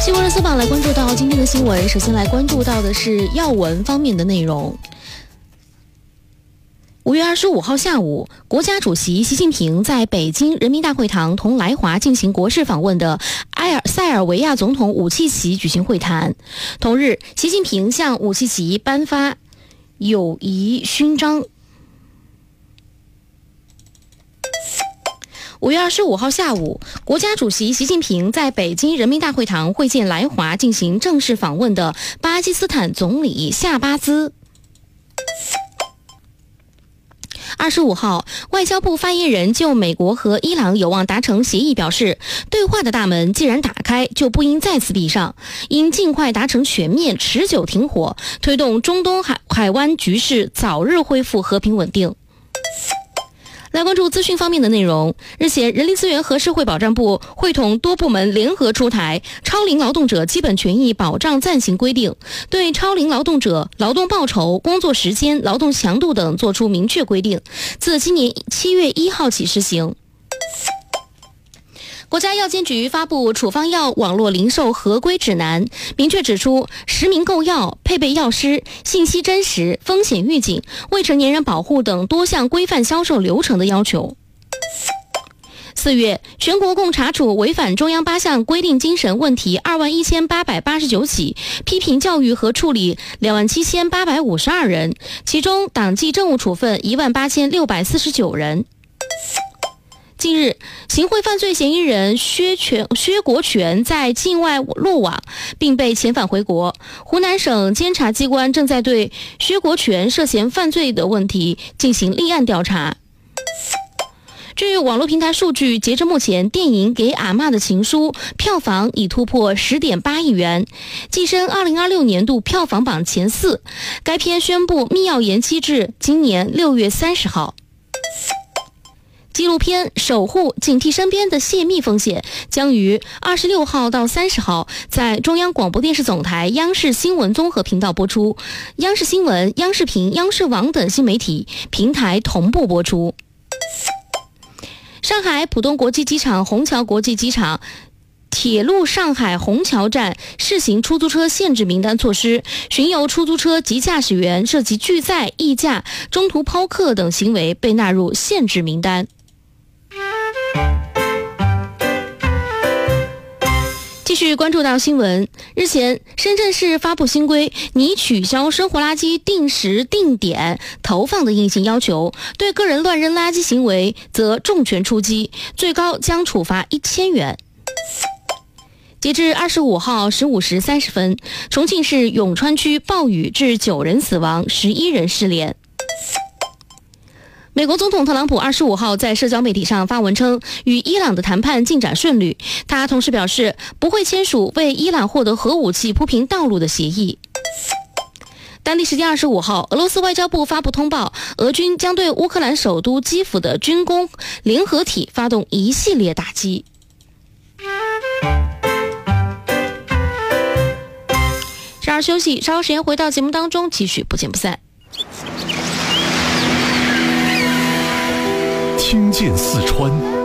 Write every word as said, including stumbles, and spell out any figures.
新闻热搜榜来关注到今天的新闻，首先来关注到的是要闻方面的内容。五月二十五号下午，国家主席习近平在北京人民大会堂同来华进行国事访问的埃尔塞尔维亚总统武契奇举行会谈。同日，习近平向武契奇颁发友谊勋章。五月二十五号下午，国家主席习近平在北京人民大会堂会见来华进行正式访问的巴基斯坦总理夏巴兹。二十五号，外交部发言人就美国和伊朗有望达成协议表示，对话的大门既然打开，就不应再次闭上，应尽快达成全面持久停火，推动中东海海湾局势早日恢复和平稳定。来关注资讯方面的内容。日前，人力资源和社会保障部会同多部门联合出台《超龄劳动者基本权益保障暂行规定》，对超龄劳动者劳动报酬、工作时间、劳动强度等作出明确规定，自今年七月一号起施行。国家药监局发布处方药网络零售合规指南，明确指出实名购药、配备药师、信息真实、风险预警、未成年人保护等多项规范销售流程的要求。四月，全国共查处违反中央八项规定精神问题二万一千八百八十九起，批评教育和处理两万七千八百五十二人，其中党纪政务处分一万八千六百四十九人。近日，行贿犯罪嫌疑人薛全薛国权在境外落网，并被遣返回国。湖南省监察机关正在对薛国权涉嫌犯罪的问题进行立案调查。据网络平台数据，截至目前，电影《给阿嬷的情书》票房已突破 十点八亿元，跻身二零二六年度票房榜前四。该片宣布密钥延期至今年六月三十号。纪录片《守护警惕身边的泄密风险》将于二十六号到三十号在中央广播电视总台央视新闻综合频道播出，央视新闻、央视频、央视网等新媒体平台同步播出。上海浦东国际机场、虹桥国际机场铁路上海虹桥站试行出租车限制名单措施，巡游出租车及驾驶员涉及拒载、溢价、中途抛客等行为被纳入限制名单。继续关注到新闻，日前，深圳市发布新规，拟取消生活垃圾定时定点投放的硬性要求，对个人乱扔垃圾行为则重拳出击，最高将处罚一千元。截至二十五号十五时三十分，重庆市永川区暴雨致九人死亡，十一人失联。美国总统特朗普二十五号在社交媒体上发文称，与伊朗的谈判进展顺利。他同时表示，不会签署为伊朗获得核武器铺平道路的协议。当地时间二十五号，俄罗斯外交部发布通报，俄军将对乌克兰首都基辅的军工联合体发动一系列打击。稍事休息，稍后时间回到节目当中，继续不见不散。 听见四川，